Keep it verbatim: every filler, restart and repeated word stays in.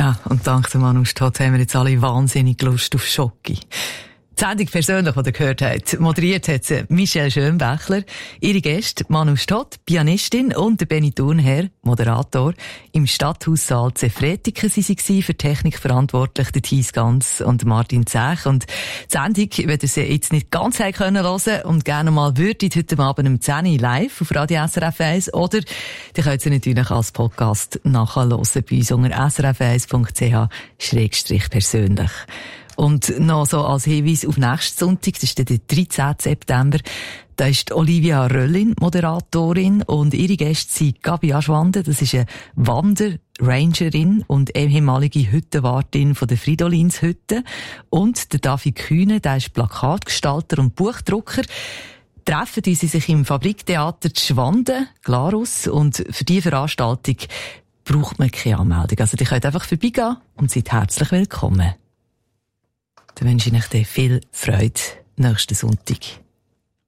Ja, und dank dem Manu Stott haben wir jetzt alle wahnsinnig Lust auf Schoki. Die Sendung persönlich, die ihr gehört habt, moderiert hat sie Michelle Schönbächler. Ihre Gäste Manu Stott, Pianistin, und der Benny Thurnherr, Moderator. Im Stadthaussaal Zefretiken waren sie, für Technik verantwortlich, der Thies Ganz und Martin Zech. Und die Sendung, wenn ihr sie jetzt nicht ganz hören können und gerne mal würdet, heute Abend um zehn Uhr live auf Radio S R F eins, oder ihr könnt sie natürlich als Podcast nachhören bei uns unter s r f eins punkt c h schrägstrich persönlich. Und noch so als Hinweis auf nächsten Sonntag, das ist der dreizehnten September, da ist Olivia Röllin Moderatorin und ihre Gäste sind Gabi Aschwande, das ist eine Wanderrangerin und ehemalige Hüttenwartin von der Fridolinshütte, und der David Kühne, der ist Plakatgestalter und Buchdrucker. Treffen die sie sich im Fabriktheater Schwanden, Glarus, und für diese Veranstaltung braucht man keine Anmeldung. Also, ihr könnt einfach vorbeigehen und seid herzlich willkommen. Dann wünsche ich euch viel Freude nächsten Sonntag.